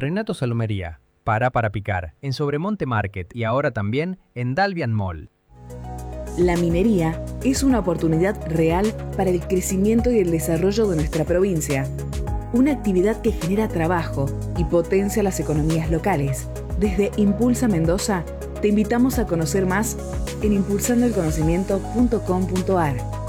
Renato Salomería, para picar, en Sobremonte Market y ahora también en Dalvian Mall. La minería es una oportunidad real para el crecimiento y el desarrollo de nuestra provincia. Una actividad que genera trabajo y potencia las economías locales. Desde Impulsa Mendoza, te invitamos a conocer más en impulsandoelconocimiento.com.ar.